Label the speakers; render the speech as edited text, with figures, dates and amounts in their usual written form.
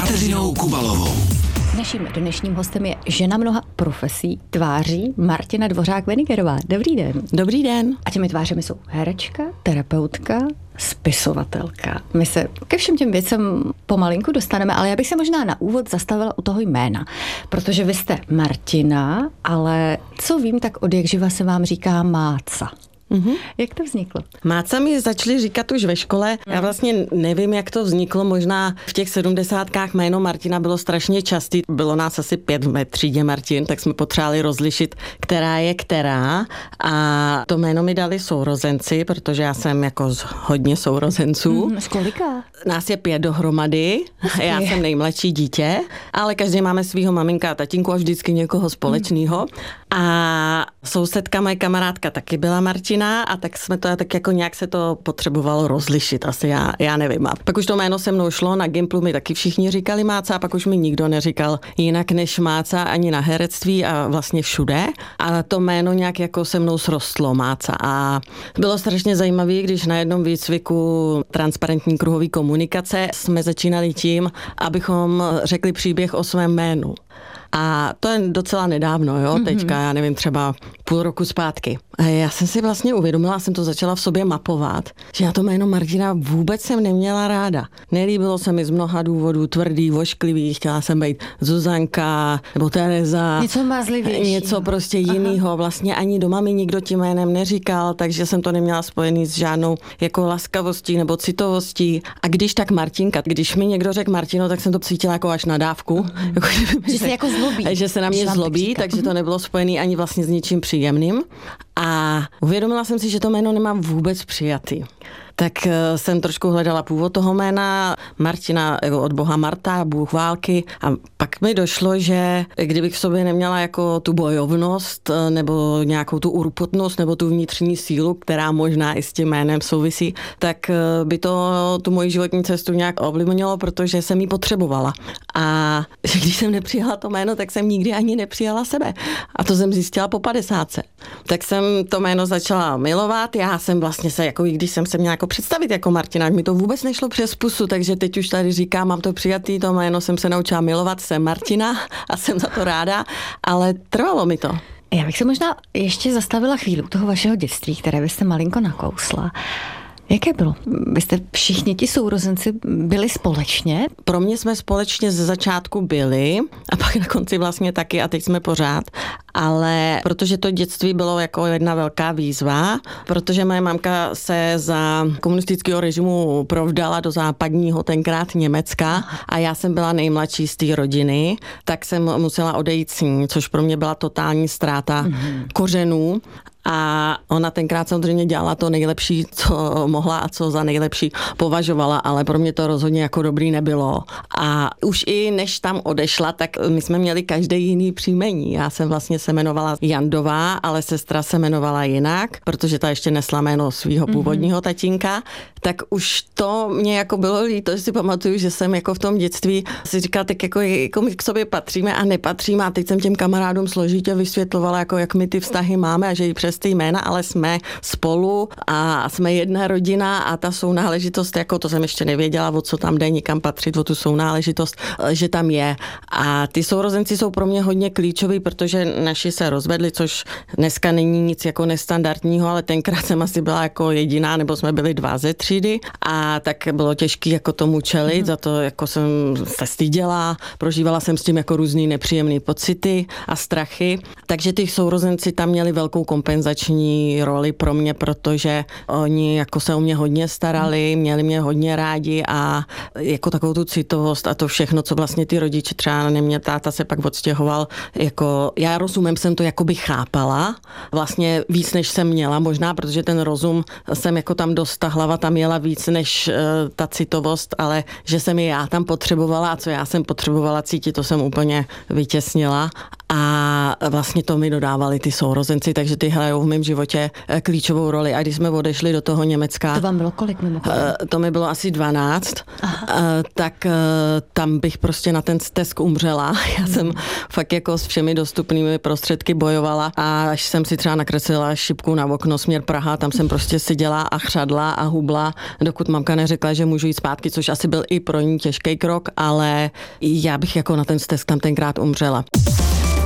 Speaker 1: Kateřinou Kubalovou.
Speaker 2: Naším dnešním hostem je žena mnoha profesí, tváří Martina Dvořák-Wenigerová. Dobrý den.
Speaker 3: Dobrý den.
Speaker 2: A těmi tvářemi jsou herečka, terapeutka, spisovatelka. My se ke všem těm věcem pomalinku dostaneme, ale já bych se možná na úvod zastavila u toho jména, protože vy jste Martina, ale co vím, tak od jak živa se vám říká Máca. Jak to vzniklo?
Speaker 3: Máca mi začali říkat už ve škole. Já vlastně nevím, jak to vzniklo. Možná v těch 70kách jméno Martina bylo strašně častý. Bylo nás asi 5 v mé třídě Martin, tak jsme potřebovali rozlišit, která je která. A to jméno mi dali sourozenci, protože já jsem jako z hodně sourozenců.
Speaker 2: Z kolika?
Speaker 3: Nás je 5 dohromady. Já jsem nejmladší dítě, ale každý máme svýho maminka a tatínku a vždycky někoho společného. A sousedka, moje kamarádka taky byla Martina, a tak jsme to tak jako nějak se to potřebovalo rozlišit, asi já nevím. A pak už to jméno se mnou šlo, na Gimplu mi taky všichni říkali Máca a pak už mi nikdo neříkal jinak než Máca ani na herectví a vlastně všude. A to jméno nějak jako se mnou srostlo Máca a bylo strašně zajímavé, když na jednom výcviku transparentní kruhové komunikace jsme začínali tím, abychom řekli příběh o svém jménu. A to je docela nedávno, jo, teďka, já nevím, třeba půl roku zpátky. A já jsem si vlastně uvědomila, jsem to začala v sobě mapovat, že já to jméno Martina vůbec jsem neměla ráda. Nelíbilo se mi z mnoha důvodů, tvrdý, vošklivý, chtěla jsem být Zuzanka nebo Tereza.
Speaker 2: Něco mázlivější.
Speaker 3: Něco prostě jinýho. Vlastně ani doma mi nikdo tím jménem neříkal, takže jsem to neměla spojený s žádnou jako laskavostí nebo citovostí. A když tak Martinka, když mi někdo řekl Martino, tak jsem to cítila jako až nadávku.
Speaker 2: Že se jako zlobí.
Speaker 3: Že se na mě zlobí, takže to nebylo spojený ani vlastně s ničím příjemným. A uvědomila jsem si, že to jméno nemám vůbec přijatý. Tak jsem trošku hledala původ toho jména Martina, od boha Marta, bůh války. A pak mi došlo, že kdybych v sobě neměla jako tu bojovnost nebo nějakou tu urputnost nebo tu vnitřní sílu, která možná i s tím jménem souvisí, tak by to tu moji životní cestu nějak ovlivnilo, protože jsem ji potřebovala. A když jsem nepřijala to jméno, tak jsem nikdy ani nepřijala sebe. A to jsem zjistila po 50. Tak jsem to jméno začala milovat. Já jsem vlastně se, jako i když jsem se měla jako představit jako Martina, mi to vůbec nešlo přes pusu, takže teď už tady říkám, mám to přijatý, to jméno jsem se naučila milovat, jsem Martina a jsem za to ráda, ale trvalo mi to.
Speaker 2: Já bych se možná ještě zastavila chvíli u toho vašeho dětství, které vy jste malinko nakousla. Jaké bylo? Vy jste všichni ti sourozenci byli společně?
Speaker 3: Pro mě jsme společně ze začátku byli a pak na konci vlastně taky a teď jsme pořád. Ale protože to dětství bylo jako jedna velká výzva, protože moje mamka se za komunistického režimu provdala do západního tenkrát Německa a já jsem byla nejmladší z té rodiny, tak jsem musela odejít s ní, což pro mě byla totální ztráta kořenů. A ona tenkrát samozřejmě dělala to nejlepší, co mohla a co za nejlepší považovala, ale pro mě to rozhodně jako dobrý nebylo. A už i než tam odešla, tak my jsme měli každý jiný příjmení. Já jsem vlastně se jmenovala Jandová, ale sestra se jmenovala jinak, protože ta ještě nesla jméno svého původního tatínka. Tak už to mě jako bylo líto, že si pamatuju, že jsem jako v tom dětství si říkala, tak jako my k sobě patříme a nepatříme. A teď jsem těm kamarádům složitě vysvětlovala, jako jak my ty vztahy máme a že i přes ty jména, ale jsme spolu a jsme jedna rodina a ta sounáležitost, jako to jsem ještě nevěděla, o co tam jde, nikam patřit, o tu sounáležitost, že tam je. A ty sourozenci jsou pro mě hodně klíčoví, protože naši se rozvedli, což dneska není nic jako nestandardního, ale tenkrát jsem asi byla jako jediná, nebo jsme byli 2 ze třídy a tak bylo těžké jako tomu čelit, za to jako jsem se styděla, prožívala jsem s tím jako různý nepříjemné pocity a strachy, takže ty sourozenci tam měli velkou kompenzační roli pro mě, protože oni jako se o mě hodně starali, měli mě hodně rádi a jako takovou tu citovost a to všechno, co vlastně ty rodiče třeba nemě, táta se pak odstěhoval, jako já rozumím, jsem to jakoby chápala, vlastně víc než jsem měla možná, protože ten rozum jsem jako tam dost, ta hlava tam jela víc než ta citovost, ale že jsem ji já tam potřebovala a co já jsem potřebovala cítit, to jsem úplně vytěsnila a vlastně to mi dodávali ty sourozenci, takže ty hrajou hrajou v mém životě klíčovou roli. A když jsme odešli do toho Německa...
Speaker 2: To vám bylo kolik mimochodem?
Speaker 3: To mi bylo asi 12, tak tam bych prostě na ten stesk umřela. Já jsem fakt jako s všemi dostupnými prostředky bojovala a až jsem si třeba nakreslila šipku na okno směr Praha, tam jsem prostě seděla a chřadla a hubla, dokud mamka neřekla, že můžu jít zpátky, což asi byl i pro ní těžký krok, ale já bych jako na ten stesk tam tenkrát umřela.